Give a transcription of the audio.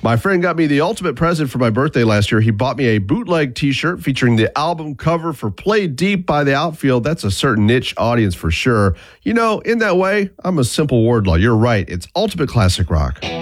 My friend got me the ultimate present for my birthday last year. He bought me a bootleg t-shirt featuring the album cover for Play Deep by the Outfield. That's a certain niche audience for sure. You know, in that way, I'm a simple word law. You're right. It's ultimate classic rock.